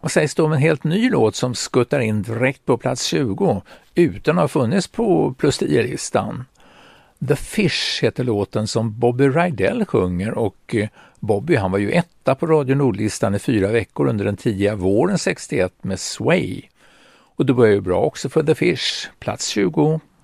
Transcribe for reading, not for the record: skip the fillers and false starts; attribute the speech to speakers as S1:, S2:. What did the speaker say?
S1: Vad sägs då om en helt ny låt som skuttar in direkt på plats 20 utan att ha funnits på plus 10-listan? The Fish heter låten som Bobby Rydell sjunger, och Bobby han var ju etta på Radio Nordlistan i 4 veckor under den tidiga våren 61 med Sway. Och det var ju bra också för The Fish, plats 20.